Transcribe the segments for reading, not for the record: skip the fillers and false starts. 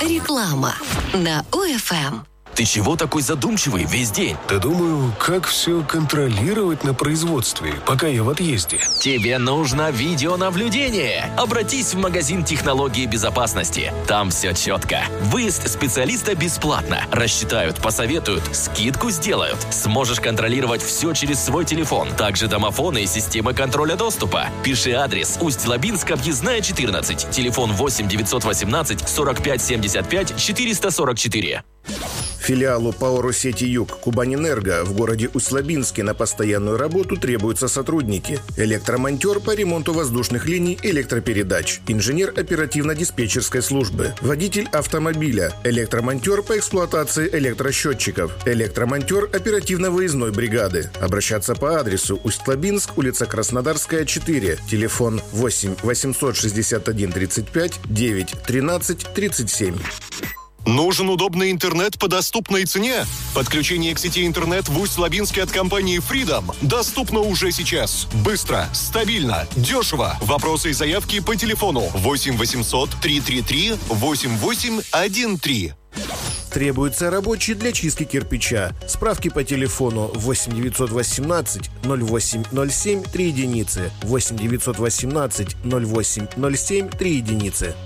Реклама на ОФМ. Ты чего такой задумчивый весь день? Да думаю, как все контролировать на производстве, пока я в отъезде. Тебе нужно видеонаблюдение. Обратись в магазин технологии безопасности. Там все четко. Выезд специалиста бесплатно. Рассчитают, посоветуют, скидку сделают. Сможешь контролировать все через свой телефон. Также домофоны и системы контроля доступа. Пиши адрес: Усть-Лабинск, объездная 14. Телефон 8 918 45 75 444. Филиалу ПАО «Россети Юг» Кубанэнерго в городе Усть-Лабинске на постоянную работу требуются сотрудники. Электромонтер по ремонту воздушных линий электропередач, инженер оперативно-диспетчерской службы, водитель автомобиля, электромонтер по эксплуатации электросчетчиков, электромонтер оперативно-выездной бригады. Обращаться по адресу Усть-Лабинск, улица Краснодарская, 4, телефон 8 861 35 9 13 37. Нужен удобный интернет по доступной цене? Подключение к сети интернет в Усть-Лабинске от компании Freedom доступно уже сейчас. Быстро, стабильно, дешево. Вопросы и заявки по телефону 8 800 333 8813. Требуется рабочий для чистки кирпича. Справки по телефону 8 918 0807 3 единицы, 8 918 0807 3 единицы.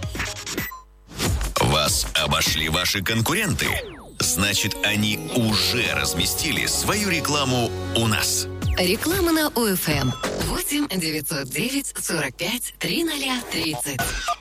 Вас обошли ваши конкуренты? Значит, они уже разместили свою рекламу у нас. Реклама на ОФМ. 8 909 45 3030.